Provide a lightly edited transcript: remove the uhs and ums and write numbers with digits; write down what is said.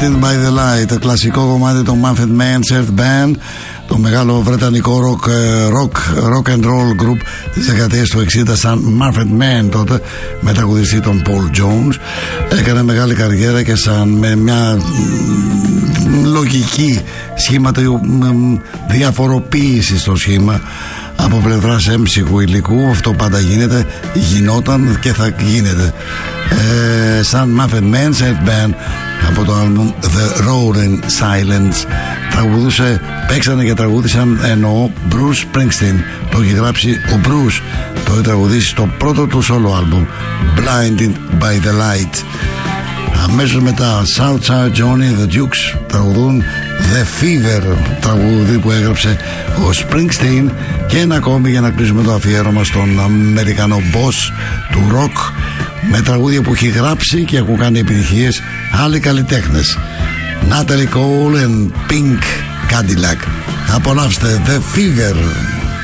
Blinded by the Light, το κλασικό κομμάτι των Manfred Mann's Earth Band, το μεγάλο βρετανικό rock and roll group της δεκαετίας του 60, σαν Manfred Mann τότε, με τραγουδιστή τον Paul Jones. Έκανε μεγάλη καριέρα και σαν με μια λογική σχήματα, διαφοροποίηση στο σχήμα από πλευράς έμψυχου υλικού. Αυτό πάντα γίνεται, γινόταν και θα γίνεται. Σαν Manfred Mann's Earth Band από το album The Roaring Silence. Παίξανε και τραγούδισαν, εννοώ, Bruce Springsteen. Το έχει γράψει ο Bruce, το έχει τραγουδίσει στο πρώτο του solo album Blinded by the Light. Αμέσως μετά Southside Johnny, The Dukes τραγουδούν The Fever, τραγούδι που έγραψε ο Springsteen. Και ένα ακόμη για να κλείσουμε το αφιέρωμα στον Αμερικανό boss του rock, με τραγούδια που έχει γράψει και έχουν κάνει επιτυχίες άλλοι καλλιτέχνες, Natalie Cole and Pink Cadillac. Απολαύστε The Fever.